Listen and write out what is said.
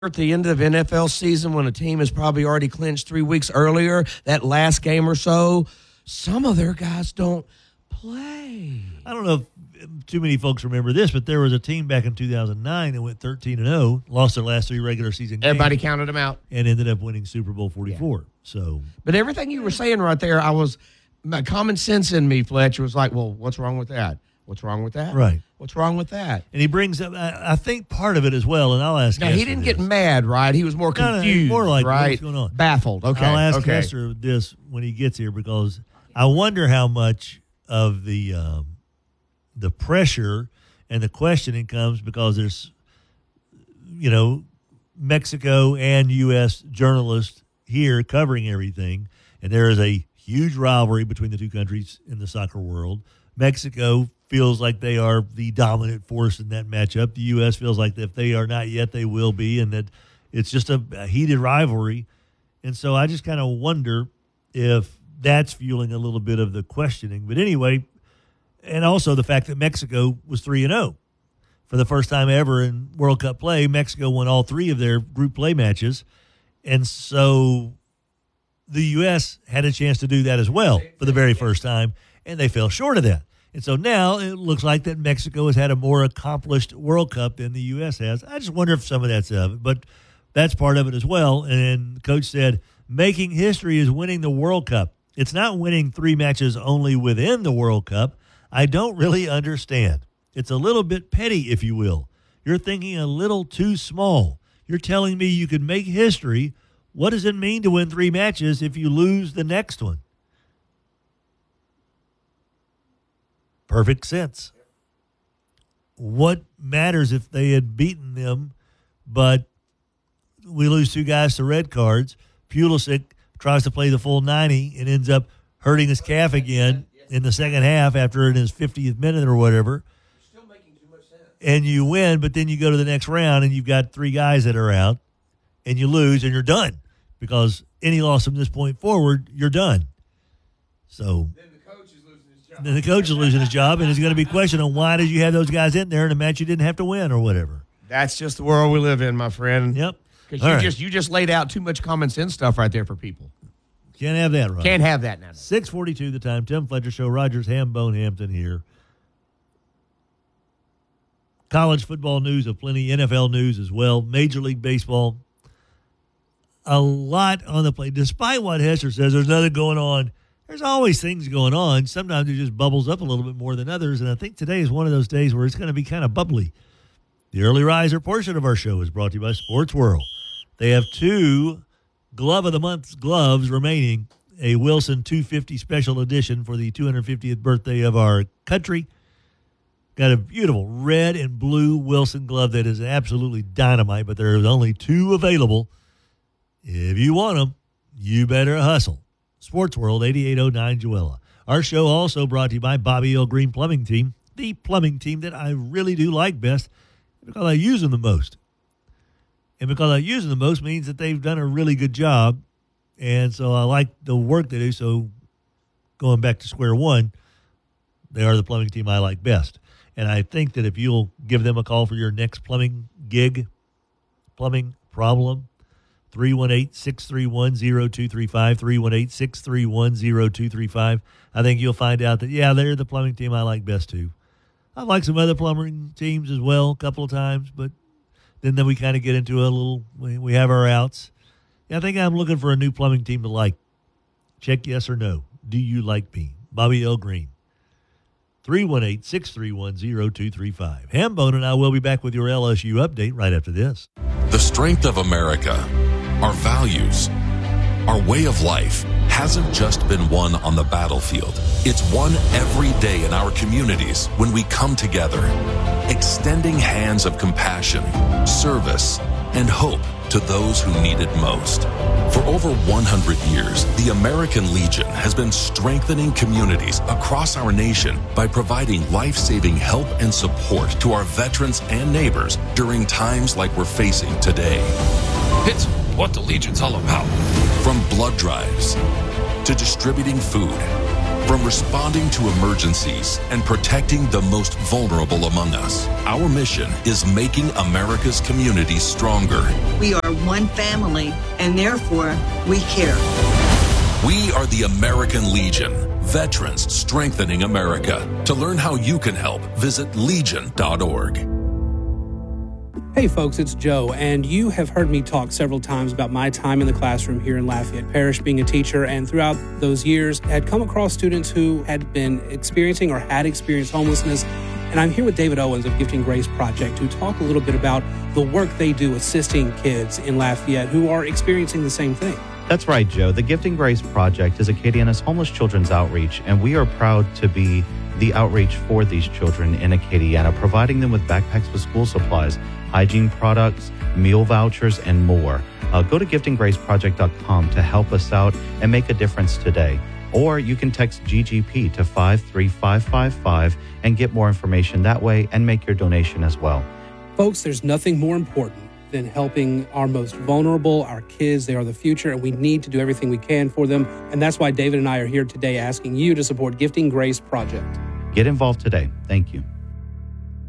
at the end of NFL season when a team has probably already clinched 3 weeks earlier, that last game or so, some of their guys don't play. I don't know if too many folks remember this, but there was a team back in 2009 that went 13-0, lost their last 3 regular season games. Everybody counted them out. And ended up winning Super Bowl 44. Yeah. So, but everything you were saying right there, my common sense in me, Fletcher, was like, well, what's wrong with that? What's wrong with that? Right. What's wrong with that? And he brings up, I think part of it as well, and I'll ask Now, he didn't get mad, right? He was more confused, more like, right? What's going on? Baffled, okay. I'll ask Hester this when he gets here because I wonder how much of the pressure and the questioning comes because there's, Mexico and U.S. journalists here covering everything, and there is a huge rivalry between the two countries in the soccer world. Mexico feels like they are the dominant force in that matchup. The U.S. feels like if they are not yet, they will be, and that it's just a heated rivalry. And so I just kind of wonder if that's fueling a little bit of the questioning. But anyway, and also the fact that Mexico was 3-0. For the first time ever in World Cup play, Mexico won all 3 of their group play matches. And so the U.S. had a chance to do that as well for the very first time, and they fell short of that. And so now it looks like that Mexico has had a more accomplished World Cup than the U.S. has. I just wonder if some of that's of it, but that's part of it as well. And the coach said, making history is winning the World Cup. It's not winning 3 matches only within the World Cup. I don't really understand. It's a little bit petty, if you will. You're thinking a little too small. You're telling me you could make history. What does it mean to win 3 matches if you lose the next one? Perfect sense. What matters if they had beaten them, but we lose 2 guys to red cards? Pulisic tries to play the full 90 and ends up hurting his calf again in the second half after in his 50th minute or whatever. Still making too much sense. And you win, but then you go to the next round and you've got 3 guys that are out and you lose and you're done because any loss from this point forward, you're done. So then the coach is losing his job, and is going to be questioned on why did you have those guys in there in a match you didn't have to win or whatever. That's just the world we live in, my friend. Yep. Because you just laid out too much common sense stuff right there for people. Can't have that, right? Can't have that now. 6:42 the time. Tim Fletcher Show. Rogers, Hambone, Hampton here. College football news aplenty. NFL news as well. Major League Baseball. A lot on the plate. Despite what Hester says, there's nothing going on. There's always things going on. Sometimes it just bubbles up a little bit more than others, and I think today is one of those days where it's going to be kind of bubbly. The early riser portion of our show is brought to you by Sports World. They have 2 Glove of the Month gloves remaining, a Wilson 250 special edition for the 250th birthday of our country. Got a beautiful red and blue Wilson glove that is absolutely dynamite, but there's only 2 available. If you want them, you better hustle. Sports World, 8809 Joella. Our show also brought to you by Bobby L. Green Plumbing Team, the plumbing team that I really do like best because I use them the most. And because I use them the most means that they've done a really good job. And so I like the work they do. So going back to square one, they are the plumbing team I like best. And I think that if you'll give them a call for your next plumbing gig, plumbing problem, 318-631-0235, 318-631-0235. I think you'll find out that, yeah, they're the plumbing team I like best too. I like some other plumbing teams as well a couple of times, but then we kind of get into a little, we have our outs. Yeah, I think I'm looking for a new plumbing team to like. Check yes or no. Do you like me? Bobby L. Green. 318-631-0235. Hambone and I will be back with your LSU update right after this. The strength of America, our values, our way of life hasn't just been won on the battlefield. It's won every day in our communities when we come together, extending hands of compassion, service, and hope to those who need it most. For over 100 years, the American Legion has been strengthening communities across our nation by providing life-saving help and support to our veterans and neighbors during times like we're facing today. It's what the Legion's all about. From blood drives to distributing food From responding to emergencies and protecting the most vulnerable among us, our mission is making America's communities stronger. We are one family, and therefore, we care. We are the American Legion, veterans strengthening America. To learn how you can help, visit legion.org. Hey folks, it's Joe, and you have heard me talk several times about my time in the classroom here in Lafayette Parish being a teacher, and throughout those years had come across students who had been experiencing or had experienced homelessness. And I'm here with David Owens of Gifting Grace Project to talk a little bit about the work they do assisting kids in Lafayette who are experiencing the same thing. That's right, Joe. The Gifting Grace Project is Acadiana's homeless children's outreach, and we are proud to be the outreach for these children in Acadiana, providing them with backpacks with school supplies, hygiene products, meal vouchers, and more. Go to giftinggraceproject.com to help us out and make a difference today. Or you can text GGP to 53555 and get more information that way and make your donation as well. Folks, there's nothing more important than helping our most vulnerable, our kids. They are the future, and we need to do everything we can for them. And that's why David and I are here today asking you to support Gifting Grace Project. Get involved today. Thank you.